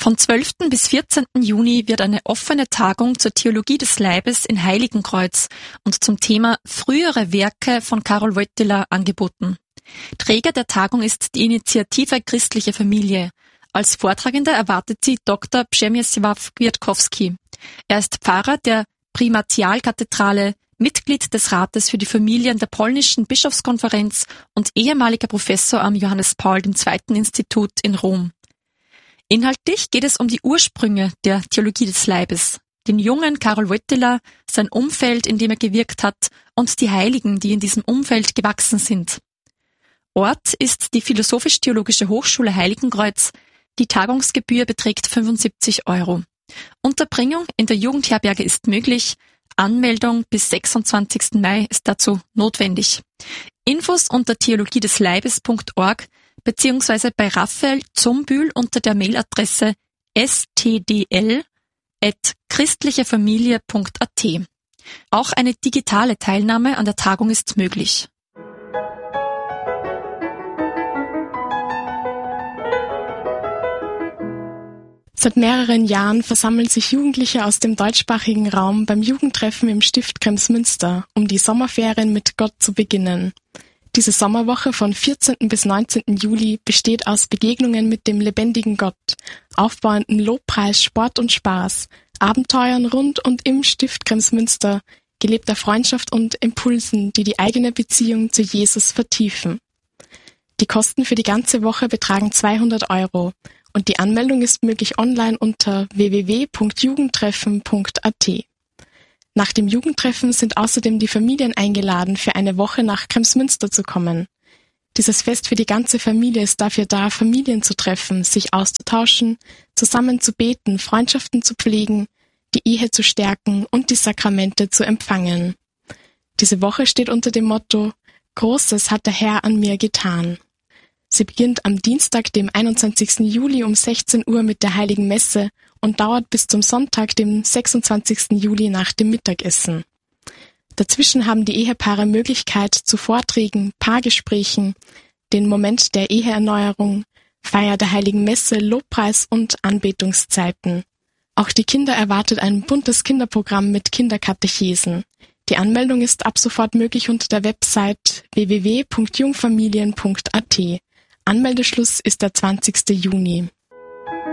Von 12. bis 14. Juni wird eine offene Tagung zur Theologie des Leibes in Heiligenkreuz und zum Thema frühere Werke von Karol Wojtyła angeboten. Träger der Tagung ist die Initiative Christliche Familie. Als Vortragender erwartet sie Dr. Przemysław Kwiatkowski. Er ist Pfarrer der Primatialkathedrale, Mitglied des Rates für die Familien der polnischen Bischofskonferenz und ehemaliger Professor am Johannes Paul II. Institut in Rom. Inhaltlich geht es um die Ursprünge der Theologie des Leibes, den jungen Karol Wojtyła, sein Umfeld, in dem er gewirkt hat, und die Heiligen, die in diesem Umfeld gewachsen sind. Ort ist die Philosophisch-Theologische Hochschule Heiligenkreuz. Die Tagungsgebühr beträgt 75 €. Unterbringung in der Jugendherberge ist möglich. Anmeldung bis 26. Mai ist dazu notwendig. Infos unter theologiedesleibes.org beziehungsweise bei Raphael Zumbühl unter der Mailadresse stdl@christlichefamilie.at. Auch eine digitale Teilnahme an der Tagung ist möglich. Seit mehreren Jahren versammeln sich Jugendliche aus dem deutschsprachigen Raum beim Jugendtreffen im Stift Kremsmünster, um die Sommerferien mit Gott zu beginnen. Diese Sommerwoche von 14. bis 19. Juli besteht aus Begegnungen mit dem lebendigen Gott, aufbauenden Lobpreis, Sport und Spaß, Abenteuern rund und im Stift Kremsmünster, gelebter Freundschaft und Impulsen, die die eigene Beziehung zu Jesus vertiefen. Die Kosten für die ganze Woche betragen 200 € und die Anmeldung ist möglich online unter www.jugendtreffen.at. Nach dem Jugendtreffen sind außerdem die Familien eingeladen, für eine Woche nach Kremsmünster zu kommen. Dieses Fest für die ganze Familie ist dafür da, Familien zu treffen, sich auszutauschen, zusammen zu beten, Freundschaften zu pflegen, die Ehe zu stärken und die Sakramente zu empfangen. Diese Woche steht unter dem Motto: Großes hat der Herr an mir getan. Sie beginnt am Dienstag, dem 21. Juli um 16 Uhr mit der Heiligen Messe und dauert bis zum Sonntag, dem 26. Juli nach dem Mittagessen. Dazwischen haben die Ehepaare Möglichkeit zu Vorträgen, Paargesprächen, den Moment der Eheerneuerung, Feier der Heiligen Messe, Lobpreis und Anbetungszeiten. Auch die Kinder erwartet ein buntes Kinderprogramm mit Kinderkatechesen. Die Anmeldung ist ab sofort möglich unter der Website www.jungfamilien.at. Anmeldeschluss ist der 20. Juni.